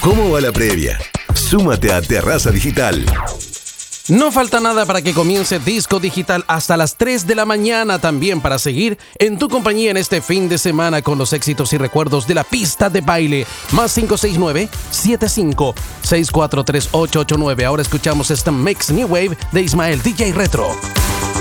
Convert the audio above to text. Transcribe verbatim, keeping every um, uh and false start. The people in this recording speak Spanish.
¿Cómo va la previa? Súmate a Terraza Digital. No falta nada para que comience Disco Digital hasta las tres de la mañana también para seguir en tu compañía en este fin de semana con los éxitos y recuerdos de la pista de baile. Más cinco seis nueve, siete cinco, seis cuatro tres, ocho ocho nueve. Ahora escuchamos esta Mix New Wave de Ismael D J Retro.